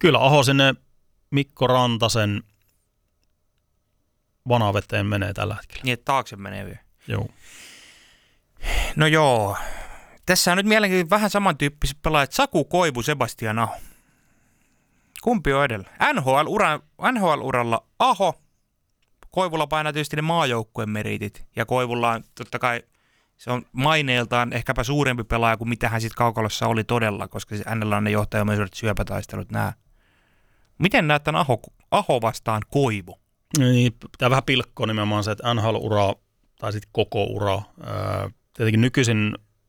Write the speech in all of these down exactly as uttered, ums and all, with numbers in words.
Kyllä Aho sinne Mikko Rantasen vanaveteen menee tällä hetkellä. Niin, että taakse menee vielä. Joo. No joo. Tässä on nyt mielenkiintoinen vähän samantyyppiset pelaajat. Saku Koivu, Sebastian Aho. Kumpi on edellä? N H L-ura, N H L-uralla Aho. Koivulla painaa tietysti ne maajoukkueen meritit. Ja Koivulla on totta kai, se on maineeltaan ehkäpä suurempi pelaaja kuin mitä hän sitten kaukalossa oli todella, koska hänellä on ne johtajamaisuudet, syöpätaistelut, nämä. Miten näet tämän Aho, Aho vastaan Koivu? Niin, pitää vähän pilkkoa nimenomaan se, että N H L-ura tai sitten koko ura. Ää, tietenkin nykyisin,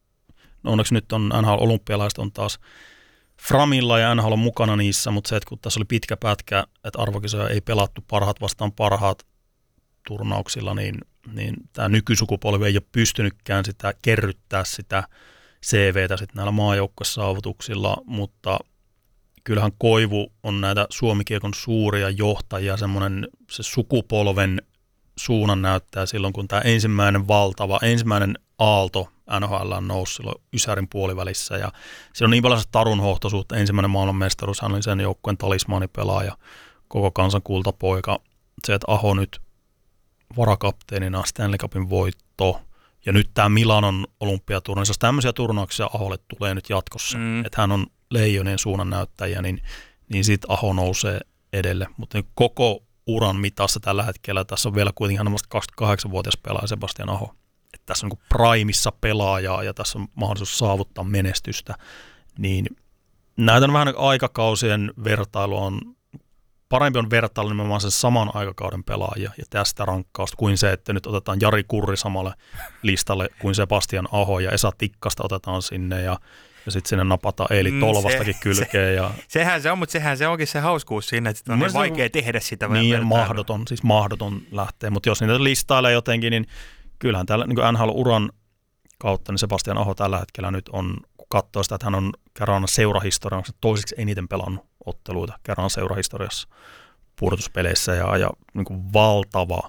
no onneksi nyt on N H L-olympialaiset on taas Framilla ja N H L on mukana niissä, mutta se, että kun tässä oli pitkä pätkä, että arvokisoja ei pelattu parhaat vastaan parhaat turnauksilla, niin, niin tämä nykysukupolvi ei ole pystynytkään sitä kerryttää sitä C V:tä sitten näillä maajoukkuesaavutuksilla, mutta kyllähän Koivu on näitä Suomi-kiekon suuria johtajia, semmoinen se sukupolven suunnan näyttää silloin, kun tämä ensimmäinen valtava, ensimmäinen aalto N H L on noussut silloin Ysärin puolivälissä, ja se on niin paljon se tarunhohtoisuutta, ensimmäinen maailmanmestaruus, hän oli sen joukkueen talismaanipelaaja, koko kansan kultapoika, se, että Aho nyt varakapteenina Stanley Cupin voitto, ja nyt tämä Milanon olympiaturnaus, jos tämmöisiä turnauksia Aholle tulee nyt jatkossa, mm. että hän on leijonien suunnan näyttäjä, niin, niin siitä Aho nousee edelle, mutta niin koko uran mitassa tällä hetkellä, tässä on vielä kuitenkin hän on kaksikymmentäkahdeksanvuotias pelaaja Sebastian Aho, että tässä on niin primissa pelaajaa ja tässä on mahdollisuus saavuttaa menestystä, niin näytän vähän aikakausien vertailua on, parempi on vertailla nimenomaan sen saman aikakauden pelaajia ja tästä rankkausta kuin se, että nyt otetaan Jari Kurri samalle listalle kuin Sebastian Aho ja Esa Tikkasta otetaan sinne ja Ja sitten sinne napataan Eeli Tolvastakin mm, kylkeen. Se, ja sehän se on, mutta sehän se onkin se hauskuus siinä, että on niin vaikea on, tehdä sitä. Niin, mahdoton, siis mahdoton lähteä. Mutta jos niitä listailee jotenkin, niin kyllähän täällä niin N H L-uran kautta, niin Sebastian Aho tällä hetkellä nyt on, kun katsoo sitä, että hän on Carolanan seurahistoriassa toiseksi eniten pelannut otteluita Carolanan seurahistoriassa pudotuspeleissä ja, ja niin kuin valtava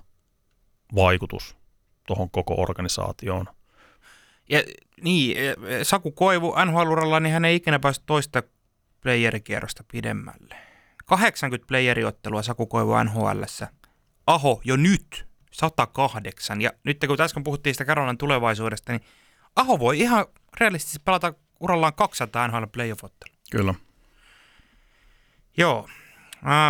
vaikutus tuohon koko organisaatioon. Ja niin, Saku Koivu N H L-uralla, niin hän ei ikinä päässyt toista playerikierrosta pidemmälle. kahdeksankymmentä playeriottelua Saku Koivu N H L:ssä. Aho jo nyt sata kahdeksan. Ja nyt kun äsken puhuttiin sitä Carolanan tulevaisuudesta, niin Aho voi ihan realistisesti pelata urallaan kaksisataa N H L playoff-ottelua. Kyllä. Joo. Äh.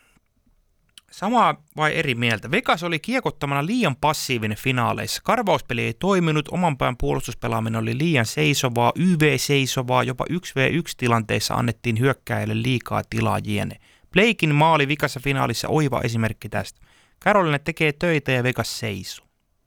Samaa vai eri mieltä? Vegas oli kiekottamana liian passiivinen finaaleissa. Karvauspeli ei toiminut, oman pään puolustuspelaaminen oli liian seisovaa, Y V-seisovaa, jopa yksi vastaan yksi tilanteissa annettiin hyökkääjille liikaa tilaa jiene. Blakein maali vikassa finaalissa oiva esimerkki tästä. Carolina tekee töitä ja Vegas seisoo.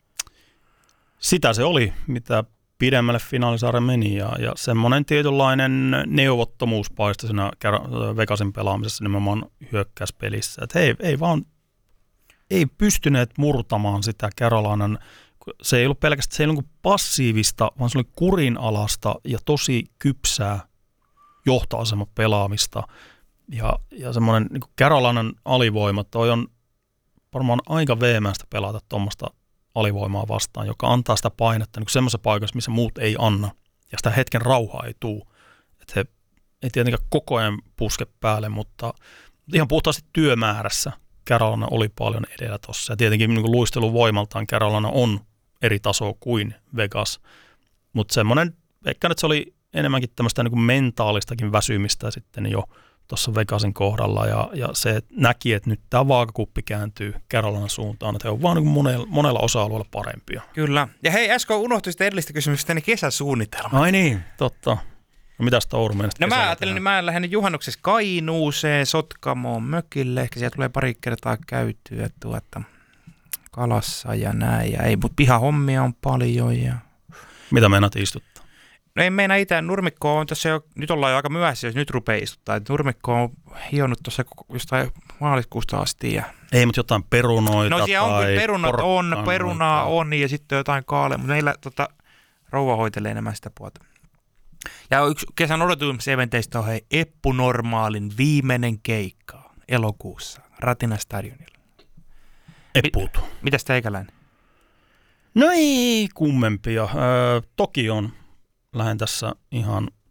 Sitä se oli, mitä pidemmälle finaalisarja meni ja, ja semmoinen tietynlainen neuvottomuus paistoi siinä Vegasin pelaamisessa nimenomaan hyökkäyspelissä. Että he ei vaan ei pystyneet murtamaan sitä Carolanan. Se ei ollut pelkästään se ei ollut passiivista, vaan se oli kurinalasta ja tosi kypsää johtoasema pelaamista. Ja, ja semmoinen niin kuin Carolanan alivoima, toi on varmaan aika veemäistä pelata tuommoista alivoimaa vastaan, joka antaa sitä painetta niin semmoisessa paikassa, missä muut ei anna, ja sitä hetken rauhaa ei tule. Että he ei tietenkään koko ajan puske päälle, mutta ihan puhtaasti työmäärässä Carolina oli paljon edellä tuossa. Ja tietenkin niin kuin luistelun voimaltaan Carolina on eri tasoa kuin Vegas, mutta semmoinen, ehkä nyt se oli enemmänkin tämmöistä niin kuin mentaalistakin väsymistä sitten jo tuossa Vegasin kohdalla, ja, ja se näki, että nyt tämä vaakakuppi kääntyy Carolinan suuntaan, että he on vaan niin monella, monella osa-alueella parempia. Kyllä. Ja hei, äsken unohtui sitä edellistä kysymystä, niin kesäsuunnitelma. Ai niin, totta. No mitäs Touru mielestä? No mä ajattelin, niin mä lähden juhannuksessa Kainuuseen, Sotkamoon, mökille, ehkä siellä tulee pari kertaa käytyä tuota kalassa ja näin, ja ei, mutta pihahommia on paljon. Ja mitä meinaat istuttaa? No ei meinaa itse. Nurmikko on tässä jo, nyt ollaan jo aika myöhässä, jos nyt rupeaa istuttaa. Nurmikko on hionut tuossa jostain maaliskuusta asti. Ja ei, mutta jotain perunoita. No siellä on, perunat on, on, perunaa on ja sitten jotain kaaleja, mutta meillä tota, rouva hoitelee enemmän sitä puolta. Ja yksi kesän odotuseventteistä on hei, Eppu Normaalin viimeinen keikka elokuussa Ratina Stadionilla. Eppuutu. Mit, mitäs teikäläinen? No ei kummempia. Öö, Tokioon lähden tässä ihan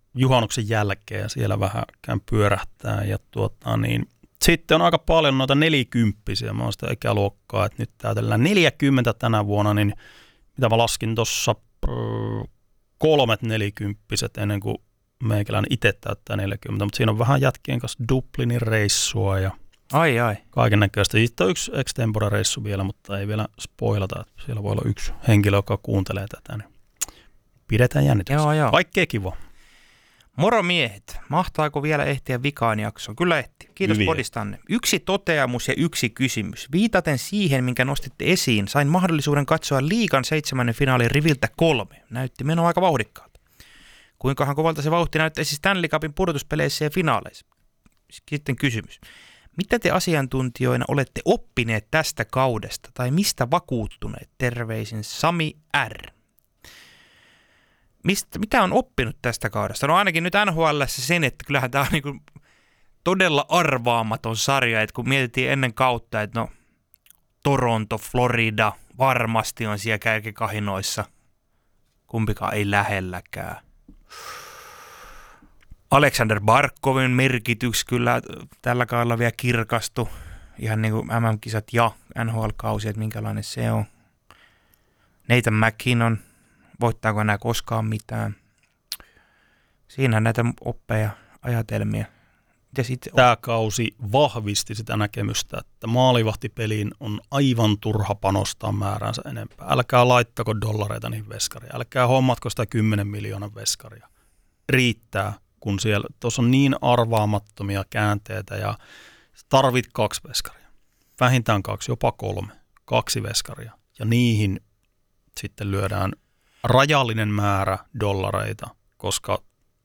juhannuksen jälkeen ja siellä vähän käyn pyörähtää. Ja tuota, niin, sitten on aika paljon noita nelikymppisiä. Mä oon sitä ikäluokkaa, että nyt täytellään neljäkymmentä tänä vuonna, niin mitä mä laskin tuossa kolmet nelikymppiset ennen kuin meikäläinen itse täyttää neljäkymmentä, mutta siinä on vähän jätkien kanssa Dublinin reissua ja ai, ai. kaiken näköistä. Sitten on yksi extempore-reissu vielä, mutta ei vielä spoilata, että siellä voi olla yksi henkilö, joka kuuntelee tätä, niin pidetään jännityksessä. Joo, joo. Kaikkea kiva. Moro miehet, mahtaako vielä ehtiä vikaan jaksoon? Kyllä ehti. Kiitos Hyviä. podistanne. Yksi toteamus ja yksi kysymys. Viitaten siihen, minkä nostitte esiin, sain mahdollisuuden katsoa liigan seitsemännen finaalin riviltä kolme. Näytti menoa aika vauhdikkaalta. Kuinkahan kovalta se vauhti näyttäisi Stanley Cupin pudotuspeleissä ja finaaleissa? Sitten kysymys. Mitä te asiantuntijoina olette oppineet tästä kaudesta tai mistä vakuuttuneet? Terveisin Sami R. Mistä, mitä on oppinut tästä kaudesta? No ainakin nyt N H L:ssä sen, että kyllähän tämä on niin kuin todella arvaamaton sarja, että kun mietittiin ennen kautta, että no Toronto, Florida varmasti on siellä kärkikahinoissa, kumpikaan ei lähelläkään. Aleksander Barkovin merkitys kyllä tällä kaudella vielä kirkastui, ihan niin kuin M M-kisat ja N H L-kausi, että minkälainen se on. Nathan McKinnon, voittaako enää koskaan mitään. Siinähän näitä oppeja, ajatelmia. Tämä kausi vahvisti sitä näkemystä, että maalivahtipeliin on aivan turha panostaa määränsä enempää. Älkää laittako dollareita niihin veskariin. Älkää hommatko sitä kymmenen miljoonan veskaria. Riittää, kun siellä tuossa on niin arvaamattomia käänteitä ja tarvit kaksi veskaria. Vähintään kaksi, jopa kolme. Kaksi veskaria. Ja niihin sitten lyödään rajallinen määrä dollareita, koska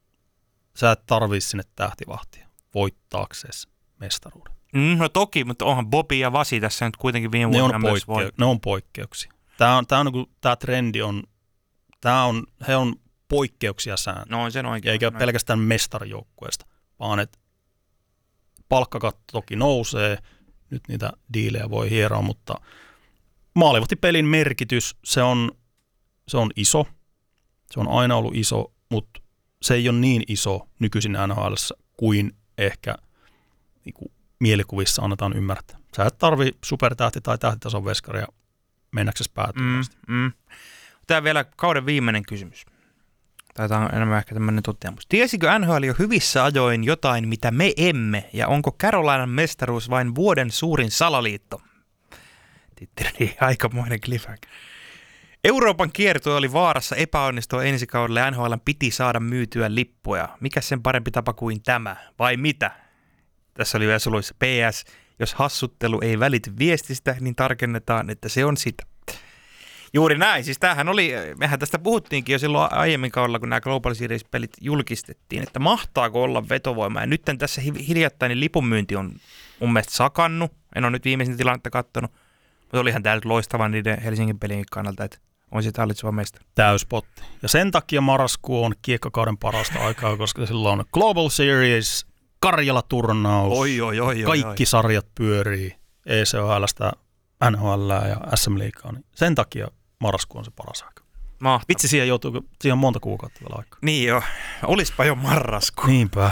sä et tarvitse sinne tähtivahtia voittaaksesi mestaruuden. Mm, no toki, mutta onhan Bobby ja Vasi tässä nyt kuitenkin viime vuonna myös poikkeu- voi. Ne on poikkeuksia. Tämä, on, tämä, on, tämä trendi on, tämä on, he on poikkeuksia sään. No on sen oikein. Eikä no. pelkästään mestarijoukkueesta, vaan että palkkakatto toki nousee, nyt niitä diilejä voi hieroa, mutta maalivahtipelin merkitys, se on, se on iso. Se on aina ollut iso, mutta se ei ole niin iso nykyisin N H L:ssä kuin ehkä niin kuin mielikuvissa annetaan ymmärtää. Sä et tarvi supertähti tai tähtitason veskaria mennäksesi päätyyn. Mm, mm. Tämä vielä kauden viimeinen kysymys. Taitaa on enemmän ehkä tämmöinen toteamus. Tiesikö N H L jo hyvissä ajoin jotain, mitä me emme, ja onko Carolinan mestaruus vain vuoden suurin salaliitto? Titteli, aikamoinen cliffhanger. Euroopan kiertue oli vaarassa epäonnistua ensi kaudella ja N H L piti saada myytyä lippuja. Mikä sen parempi tapa kuin tämä? Vai mitä? Tässä oli vielä suluissa P S. Jos hassuttelu ei välity viestistä, niin tarkennetaan, että se on sitä. Juuri näin. Siis tämähän oli, mehän tästä puhuttiinkin jo silloin aiemmin kaudella, kun nämä Global Series-pelit julkistettiin, että mahtaako olla vetovoima. Ja nyt tässä hiljattain niin lipunmyynti on mun mielestä sakannut. En ole nyt viimeisin tilannetta katsonut. Mutta olihan tämä nyt loistava niiden Helsingin pelin kannalta, että on sitä hallitseva mestari. Täyspotti. Ja sen takia marraskuu on kiekkakauden parasta aikaa, koska silloin on Global Series, Karjala-turnaus, oi, oi, oi, kaikki oi. sarjat pyörii, E C H L:stä N H L ja S M-liigaa. Niin sen takia marraskuu on se paras aika. Mahtavaa. Vitsi, siihen joutuu, siihen on monta kuukautta vielä aikaa. Niin jo, olispa jo marraskuu. Niinpä.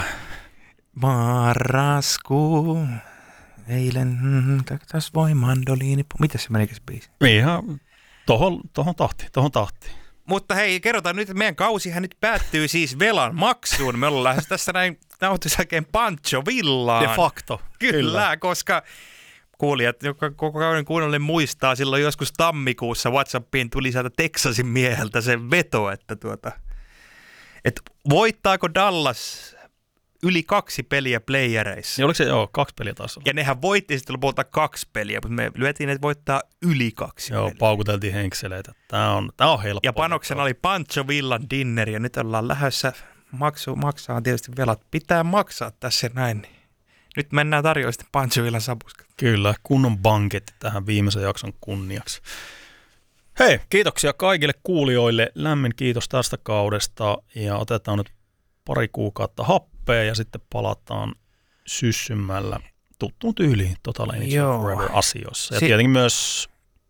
Marraskuu, eilen, taas voi mandoliini. Mitäs se menikäs biisi? Ihan tohon, tohon tahtiin, tohon tahtiin. Mutta hei, kerrotaan nyt, että meidän kausihan nyt päättyy siis velan maksuun. Me ollaan lähes tässä näin nauhoitusjälkeen Pancho Villaan. De facto. Kyllä, Kyllä. Koska kuulijat, joka koko kauden kuunnelle muistaa, silloin joskus tammikuussa WhatsAppiin tuli sieltä Texasin mieheltä se veto, että tuota, että voittaako Dallas yli kaksi peliä playereissa. Niin oliko se, joo, kaksi peliä taas olla. Ja nehän voitti sitten lopulta kaksi peliä, mutta me lyötiin, että voittaa yli kaksi Joo, peliä. paukuteltiin henkseleitä. Tämä on, tämä on helppoa. Ja panoksena oli Pancho Villan dinner, ja nyt ollaan lähdössä maksu, maksaa tietysti velat. Pitää maksaa tässä näin. Nyt mennään tarjoamaan sitten Pancho Villan sapuskat. Kyllä, kunnon banketti tähän viimeisen jakson kunniaksi. Hei, kiitoksia kaikille kuulijoille. Lämmin kiitos tästä kaudesta, ja otetaan nyt pari kuukautta happea, ja sitten palataan syssymällä tuttuun tyyliin Total Energy Forever -asioissa. Ja si- tietenkin myös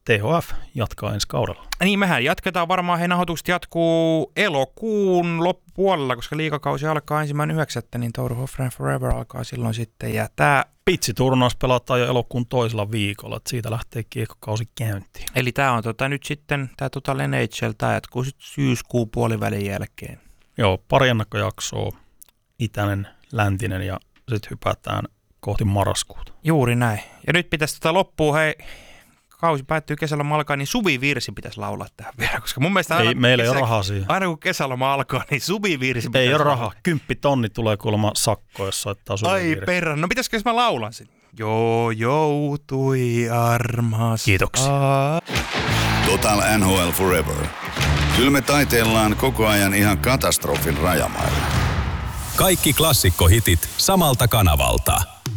T H F jatkaa ensi kaudella. Niin, mehän jatketaan varmaan, he nahoitukset jatkuu elokuun loppupuolella, koska liigakausi alkaa ensimmäinen yhdeksättä, niin Tour of Forever alkaa silloin sitten. Ja tää... Pitsiturnaus pelataan jo elokuun toisella viikolla, että siitä lähtee kiekkokausi käyntiin. Eli tämä on tota, nyt sitten, tämä Total N H L, tämä jatkuu sitten syyskuun puolivälin jälkeen. Joo, pari ennakkojaksoa, itäinen, läntinen ja sitten hypätään kohti marraskuuta. Juuri näin. Ja nyt pitäisi tota loppua, hei, kausi päättyy kesäloma alkaa, niin suvivirsi pitäisi laulaa tähän vielä, koska mun mielestä aina, ei, meillä kesä, ei ole rahaa siihen. Aina kun kesäloma alkaa, niin suvivirsi pitäisi Ei ole laulaa. rahaa. Kymppi tonni tulee kuulemma sakko, jos soittaa suvivirsi. Ai perran, no pitäisikö mä laulan sen? Joo, joutui armas. Kiitoksia. Total N H L Forever. Kyllä me taiteillaan koko ajan ihan katastrofin rajamailla. Kaikki klassikkohitit samalta kanavalta.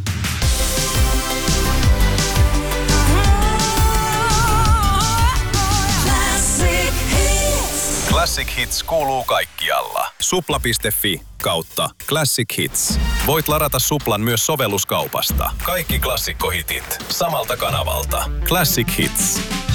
Classic Hits kuuluu kaikkialla. Supla piste fi kautta Classic Hits. Voit ladata Suplan myös sovelluskaupasta. Kaikki klassikkohitit samalta kanavalta. Classic Hits.